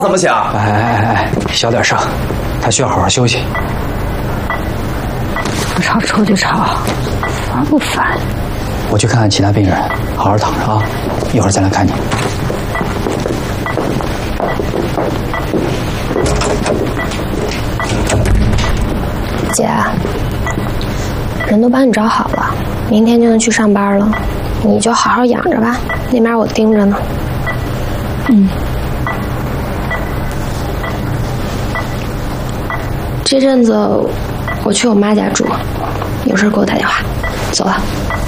怎么想？ 哎，小点声，他需要好好休息。 吵出去吵，烦不烦？ 我去看看其他病人，好好躺着啊，一会儿再来看你。 姐，人都帮你找好了，明天就能去上班了，你就好好养着吧，那边我盯着呢。这阵子我去我妈家住，有事给我打电话。走了。